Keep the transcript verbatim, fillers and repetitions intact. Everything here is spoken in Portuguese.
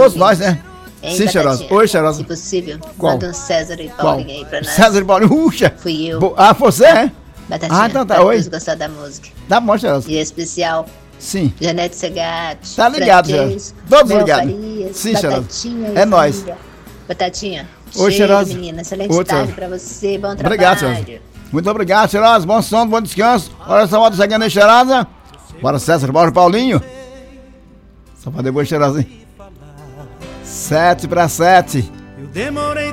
todos nós, né? Hein, Sim, Cheirosa. Batatinha? Oi, Cheirosa. Se possível, Qual? manda um César e Qual? Paulinho aí pra nós. César e Paulinho, puxa. Fui eu. Bo- Ah, você é? Batatinha, Ah, então tá, pra oi. todos gostar da música. Dá bom, Cheirosa. E em especial, Sim. Janete Segatti. Tá ligado, Francesco, Cheirosa. Todos Mel ligados. Farias, Sim, Cheirosa. Batatinha e É nóis. família. Batatinha, Oi, cheiro, Cheirosa. menina. Excelente Oi, tarde Cheirosa. pra você, bom trabalho. Obrigado, Cheirosa. Muito obrigado, Cheirosa. Bom sono, bom descanso. Olha só, volta chegando aí, Cheirosa. Bora, César, bora, Paulinho. Só pra depois, Cheirosa, hein? Sete pra sete. Eu demorei